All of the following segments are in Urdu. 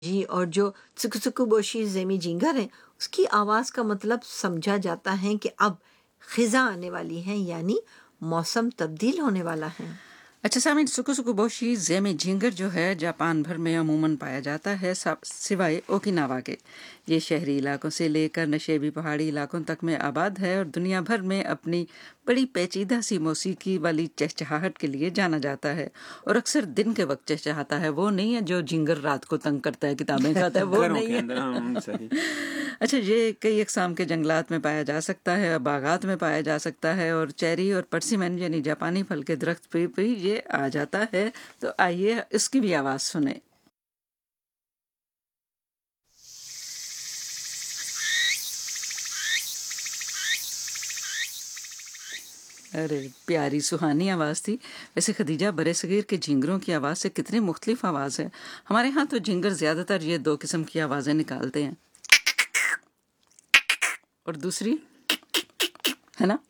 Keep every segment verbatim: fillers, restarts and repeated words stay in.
جی، اور جو تسوکوبوشی زیمی جینگر ہے اس کی آواز کا مطلب سمجھا جاتا ہے کہ اب خزاں آنے والی ہیں، یعنی موسم تبدیل ہونے والا ہے۔ اچھا سامعین، سکوسکوبوشی زیمی جھینگر جو ہے جاپان بھر میں عموماً پایا جاتا ہے سوائے اوکیناوا کے۔ یہ شہری علاقوں سے لے کر نشیبی پہاڑی علاقوں تک میں آباد ہے اور دنیا بھر میں اپنی بڑی پیچیدہ سی موسیقی والی چہچہاہٹ کے لیے جانا جاتا ہے، اور اکثر دن کے وقت چہچہاتا ہے۔ وہ نہیں ہے جو جھینگر رات کو تنگ کرتا ہے، کتابیں کھاتا ہے، وہ نہیں ہے۔ اچھا، یہ کئی اقسام کے جنگلات میں پایا جا سکتا ہے، باغات میں پایا جا سکتا ہے، اور چیری اور پرسیمن یعنی جاپانی پھل کے درخت پہ بھی یہ آ جاتا ہے۔ تو آئیے اس کی بھی آواز سنیں۔ ارے پیاری سہانی آواز تھی۔ ویسے خدیجہ، برے صغیر کے جھینگروں کی آواز سے کتنے مختلف آواز ہے۔ ہمارے ہاں تو جھینگر زیادہ تر یہ دو قسم کی آوازیں نکالتے ہیں، اور دوسری ہے نا۔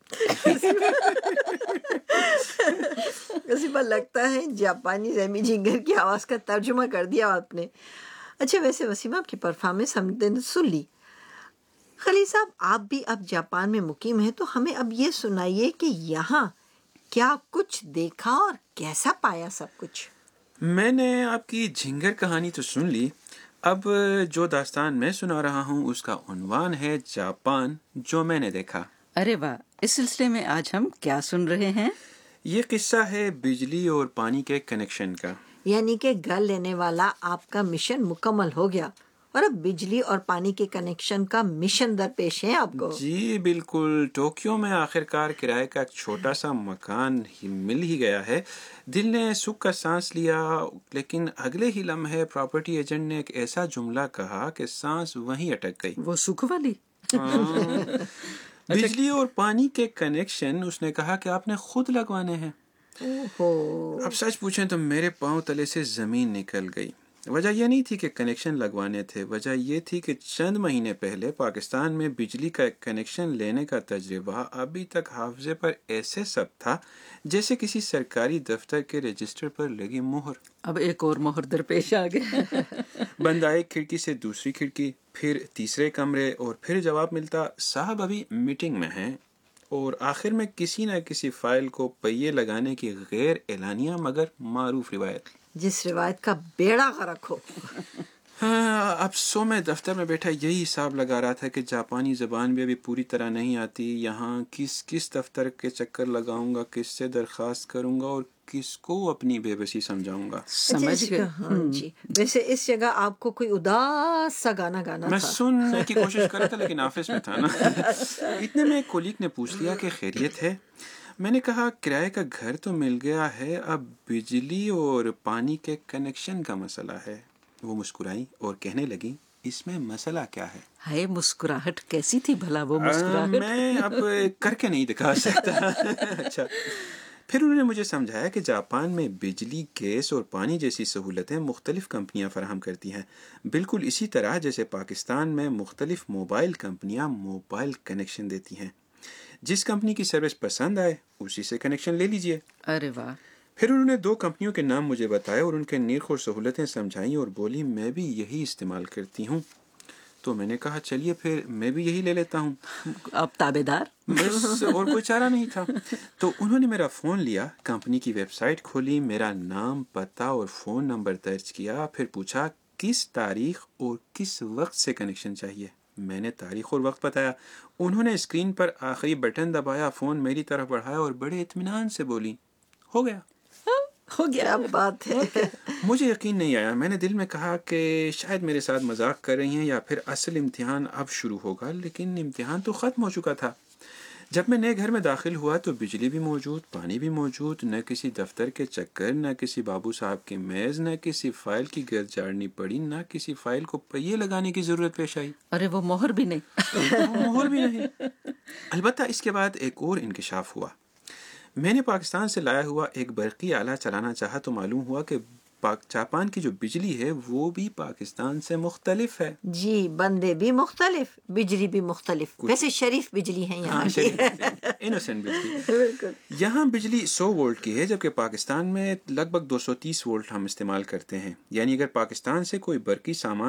وسیمہ، لگتا ہے جاپانی زیمی جھینگر کی آواز کا ترجمہ کر دیا آپ نے۔ اچھا، ویسے وسیمہ، آپ کی پرفارمنس ہم نے سن لی۔ خلیل صاحب، آپ بھی اب جاپان میں مقیم ہیں، تو ہمیں اب یہ سنائیے کہ یہاں کیا کچھ دیکھا اور کیسا پایا سب کچھ؟ میں نے آپ کی جھینگر کہانی تو سن لی، اب جو داستان میں سنا رہا ہوں اس کا عنوان ہے جاپان جو میں نے دیکھا۔ ارے واہ، اس سلسلے میں آج ہم کیا سن رہے ہیں؟ یہ قصہ ہے بجلی اور پانی کے کنیکشن کا۔ یعنی کہ گھر لینے والا آپ کا مشن مکمل ہو گیا، اور اب بجلی اور پانی کے کنیکشن کا مشن درپیش ہے آپ کو۔ جی بالکل، ٹوکیو میں آخر کار کرائے کا ایک چھوٹا سا مکان ہی مل ہی گیا ہے۔ دل نے سکھ کا سانس لیا، لیکن اگلے ہی لمحے پراپرٹی ایجنٹ نے ایک ایسا جملہ کہا کہ سانس وہیں اٹک گئی۔ وہ سکھ والی بجلی اور پانی کے کنیکشن اس نے کہا کہ آپ نے خود لگوانے ہیں۔ اب سچ پوچھیں تو میرے پاؤں تلے سے زمین نکل گئی۔ وجہ یہ نہیں تھی کہ کنیکشن لگوانے تھے، وجہ یہ تھی کہ چند مہینے پہلے پاکستان میں بجلی کا ایک کنیکشن لینے کا تجربہ ابھی تک حافظے پر ایسے ثبت تھا جیسے کسی سرکاری دفتر کے رجسٹر پر لگی مہر۔ اب ایک اور مہر درپیش آ گئے۔ بند آئے کھڑکی سے دوسری کھڑکی، پھر تیسرے کمرے، اور پھر جواب ملتا صاحب ابھی میٹنگ میں ہیں، اور آخر میں کسی نہ کسی فائل کو پہیے لگانے کی غیر اعلانیہ مگر معروف روایت، جس روایت کا بیڑا غرق ہو۔ ہاں، اب سو میں دفتر میں بیٹھا یہی حساب لگا رہا تھا کہ جاپانی زبان بھی ابھی پوری طرح نہیں آتی، یہاں کس کس دفتر کے چکر لگاؤں گا، کس سے درخواست کروں گا، اور کس کو اپنی بے بسی سمجھاؤں گا۔ سمجھ گئے؟ ہاں جی، ویسے اس جگہ آپ کو کوئی اداس سا گانا گانا میں تھا۔ سننے کی کوشش کر رہا تھا لیکن آفس میں تھا نا۔ اتنے میں ایک کولیگ نے پوچھ لیا کہ خیریت ہے؟ میں نے کہا کرائے کا گھر تو مل گیا ہے، اب بجلی اور پانی کے کنیکشن کا مسئلہ ہے۔ وہ مسکرائی اور کہنے لگی اس میں مسئلہ کیا ہے؟ ہائے، مسکراہٹ کیسی تھی بھلا وہ مسکراہٹ؟ میں اب کر کے نہیں دکھا سکتا۔ اچھا، پھر انہوں نے مجھے سمجھایا کہ جاپان میں بجلی، گیس اور پانی جیسی سہولتیں مختلف کمپنیاں فراہم کرتی ہیں، بالکل اسی طرح جیسے پاکستان میں مختلف موبائل کمپنیاں موبائل کنیکشن دیتی ہیں۔ جس کمپنی کی سروس پسند آئے اسی سے کنیکشن لے لیجئے۔ ارے واہ۔ پھر انہوں نے دو کمپنیوں کے نام مجھے بتائے اور ان کے نرخ اور سہولتیں سمجھائیں، اور بولی میں بھی یہی استعمال کرتی ہوں۔ تو میں نے کہا چلیے پھر میں بھی یہی لے لیتا ہوں۔ اب تابع دار، بس اور کوئی چارہ نہیں تھا۔ تو انہوں نے میرا فون لیا، کمپنی کی ویب سائٹ کھولی، میرا نام، پتہ اور فون نمبر درج کیا، پھر پوچھا کس تاریخ اور کس وقت سے کنیکشن چاہیے۔ میں نے تاریخ اور وقت بتایا۔ انہوں نے اسکرین پر آخری بٹن دبایا، فون میری طرف بڑھایا اور بڑے اطمینان سے بولی ہو گیا۔ ہو گیا، بات ہے۔ مجھے یقین نہیں آیا۔ میں نے دل میں کہا کہ شاید میرے ساتھ مذاق کر رہی ہیں یا پھر اصل امتحان اب شروع ہوگا، لیکن امتحان تو ختم ہو چکا تھا۔ جب میں نئے گھر میں داخل ہوا تو بجلی بھی موجود، پانی بھی موجود، نہ کسی دفتر کے چکر، نہ کسی بابو صاحب کی میز، نہ کسی فائل کی گرد جاڑنی پڑی، نہ کسی فائل کو پہیے لگانے کی ضرورت پیش آئی۔ ارے وہ مہر بھی نہیں۔ مہر بھی نہیں۔ البتہ اس کے بعد ایک اور انکشاف ہوا۔ میں نے پاکستان سے لایا ہوا ایک برقی آلہ چلانا چاہا تو معلوم ہوا کہ جاپان کی جو بجلی ہے وہ بھی پاکستان سے مختلف ہے۔ جی، بندے بھی مختلف، بجلی بھی مختلف، ویسے شریف بجلی ہے یہاں کی۔ انوسنٹ بجلی۔ بالکل۔ یہاں بجلی سو وولٹ کی ہے، جبکہ پاکستان میں لگ بھگ دو سو تیس وولٹ ہم استعمال کرتے ہیں۔ یعنی اگر پاکستان سے کوئی برقی سامان